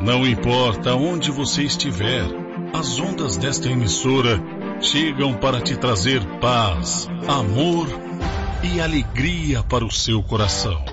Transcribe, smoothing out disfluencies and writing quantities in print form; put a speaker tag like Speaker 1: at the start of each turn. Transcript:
Speaker 1: Não importa onde você estiver, as ondas desta emissora chegam para te trazer paz, amor e alegria para o seu coração.